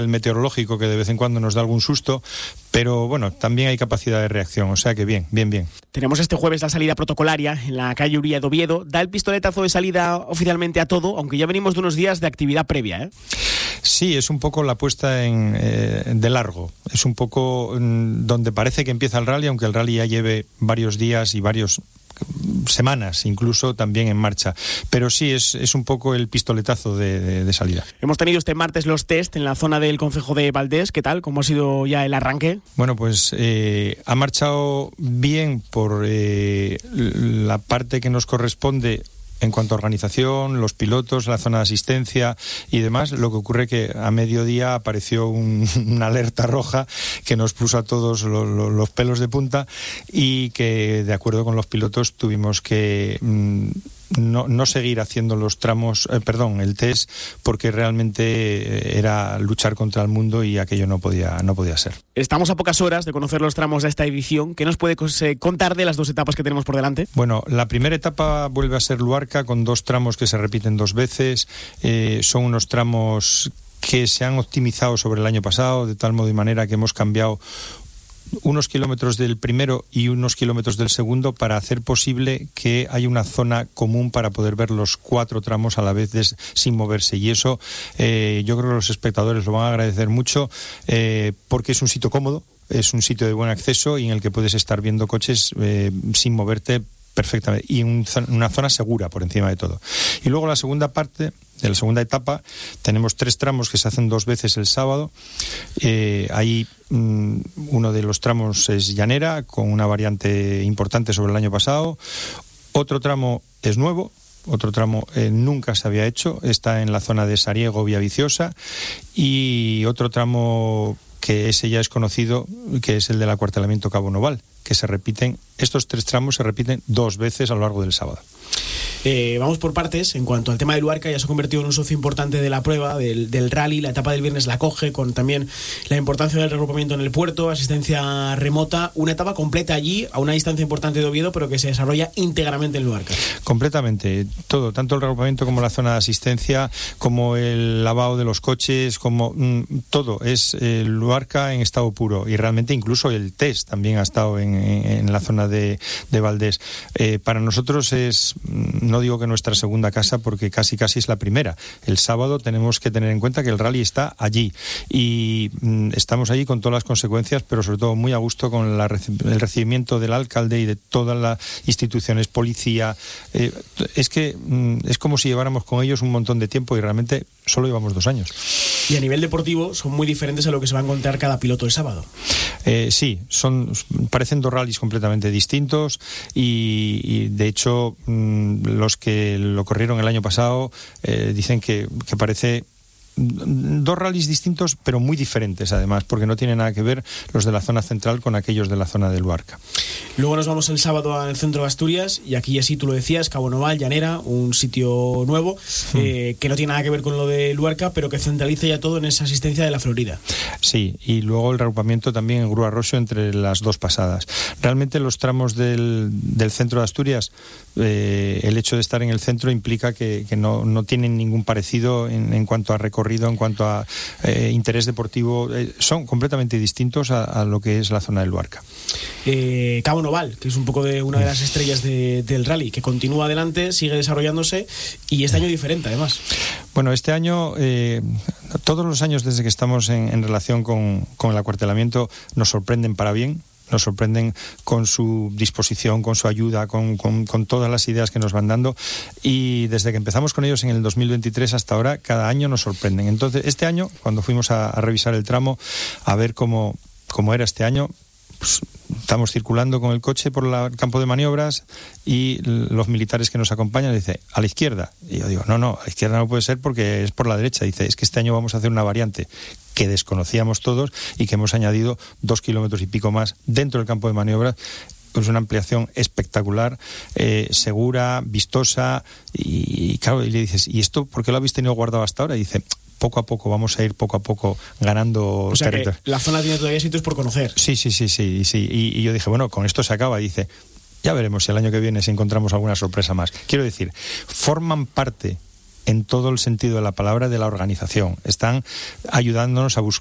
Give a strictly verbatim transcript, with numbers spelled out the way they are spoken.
el meteorológico que de vez en cuando nos da algún susto, pero bueno, también hay capacidad de reacción, o sea que bien, bien, bien. Tenemos este jueves la salida protocolaria en la calle Uría de Oviedo. Da el pistoletazo de salida oficialmente a todo, aunque ya venimos de unos días de actividad previa, ¿eh? Sí, es un poco la puesta en, eh, de largo, es un poco mm, donde parece que empieza el rally, aunque el rally ya lleve varios días y varios semanas incluso también en marcha, pero sí es, es un poco el pistoletazo de, de, de salida. Hemos tenido este martes los test en la zona del concejo de Valdés. ¿Qué tal? ¿Cómo ha sido ya el arranque? Bueno, pues eh, ha marchado bien por eh, la parte que nos corresponde en cuanto a organización, los pilotos, la zona de asistencia y demás. Lo que ocurre que a mediodía apareció un, una alerta roja que nos puso a todos lo, lo, los pelos de punta y que, de acuerdo con los pilotos, tuvimos que mmm, no, no seguir haciendo los tramos, eh, perdón, el test, porque realmente era luchar contra el mundo y aquello no podía, no podía ser. Estamos a pocas horas de conocer los tramos de esta edición. ¿Qué nos puede contar de las dos etapas que tenemos por delante? Bueno, la primera etapa vuelve a ser Luarca, con dos tramos que se repiten dos veces. Eh, son unos tramos que se han optimizado sobre el año pasado, de tal modo y manera que hemos cambiado unos kilómetros del primero y unos kilómetros del segundo para hacer posible que haya una zona común para poder ver los cuatro tramos a la vez de, sin moverse, y eso eh, yo creo que los espectadores lo van a agradecer mucho eh, porque es un sitio cómodo, es un sitio de buen acceso y en el que puedes estar viendo coches eh, sin moverte perfectamente, y un, una zona segura por encima de todo. Y luego la segunda parte de la segunda etapa tenemos tres tramos que se hacen dos veces el sábado. Eh, ahí mmm, uno de los tramos es llanera, con una variante importante sobre el año pasado. Otro tramo es nuevo, otro tramo eh, nunca se había hecho, está en la zona de Sariego, Villaviciosa, y otro tramo que ese ya es conocido, que es el del acuartelamiento Cabo Noval, que se repiten, estos tres tramos se repiten dos veces a lo largo del sábado. Eh, vamos por partes. En cuanto al tema de Luarca, ya se ha convertido en un socio importante de la prueba, del, del rally. La etapa del viernes la coge, con también la importancia del reagrupamiento en el puerto, asistencia remota, una etapa completa allí, a una distancia importante de Oviedo, pero que se desarrolla íntegramente en Luarca. Completamente, todo, tanto el reagrupamiento como la zona de asistencia, como el lavado de los coches, como mmm, todo, es eh, Luarca en estado puro, y realmente incluso el test también ha estado en, en, en la zona de, de Valdés. Eh, para nosotros es, no digo que nuestra segunda casa, porque casi casi es la primera. El sábado tenemos que tener en cuenta que el rally está allí y mm, estamos allí con todas las consecuencias, pero sobre todo muy a gusto con la, el recibimiento del alcalde y de todas las instituciones, policía. Eh, es que mm, es como si lleváramos con ellos un montón de tiempo y realmente solo llevamos dos años. Y a nivel deportivo son muy diferentes a lo que se va a encontrar cada piloto el sábado. Eh, sí, son parecen dos rallies completamente distintos y, y de hecho mmm, los que lo corrieron el año pasado eh, dicen que, que parece dos rallies distintos pero muy diferentes además, porque no tiene nada que ver los de la zona central con aquellos de la zona de Luarca. Luego nos vamos el sábado al centro de Asturias y aquí así tú lo decías, Cabo Noval, llanera, un sitio nuevo hmm. eh, que no tiene nada que ver con lo de Luarca, pero que centraliza ya todo en esa asistencia de la Florida. Sí, y luego el reagrupamiento también en Grúa Rosso entre las dos pasadas. Realmente los tramos del, del centro de Asturias, eh, el hecho de estar en el centro implica que, que no, no tienen ningún parecido en, en cuanto a recorrido, en cuanto a eh, interés deportivo, eh, son completamente distintos a, a lo que es la zona del Luarca. Eh, Cabo Noval, que es un poco de una de las estrellas de, del rally, que continúa adelante, sigue desarrollándose y este año diferente además. Bueno, este año, eh, todos los años desde que estamos en, en relación con, con el acuartelamiento nos sorprenden para bien. Nos sorprenden con su disposición, con su ayuda, con, con, con todas las ideas que nos van dando, y desde que empezamos con ellos en el dos mil veintitrés hasta ahora, cada año nos sorprenden. Entonces, este año, cuando fuimos a, a revisar el tramo, a ver cómo, cómo era este año, pues, estamos circulando con el coche por la, el campo de maniobras y los militares que nos acompañan dicen, a la izquierda. Y yo digo, no, no, a la izquierda no puede ser porque es por la derecha. Dice, es que este año vamos a hacer una variante que desconocíamos todos y que hemos añadido dos kilómetros y pico más dentro del campo de maniobras. Pues una ampliación espectacular, eh, segura, vistosa, y, y claro, y le dices, ¿y esto por qué lo habéis tenido guardado hasta ahora? Y dice, poco a poco, vamos a ir poco a poco ganando o sea territorio. Que la zona tiene todavía sitios por conocer. Sí, sí, sí, sí, sí. Y, y yo dije, bueno, con esto se acaba. Y dice, ya veremos si el año que viene si encontramos alguna sorpresa más. Quiero decir, forman parte en todo el sentido de la palabra de la organización. Están ayudándonos a buscar